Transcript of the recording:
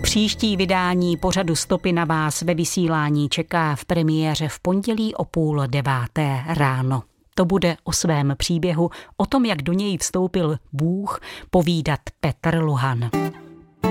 Příští vydání pořadu Stopy na vás ve vysílání čeká v premiéře v pondělí o 8:30 ráno. To bude o svém příběhu, o tom, jak do něj vstoupil Bůh, povídat Petr Luhan.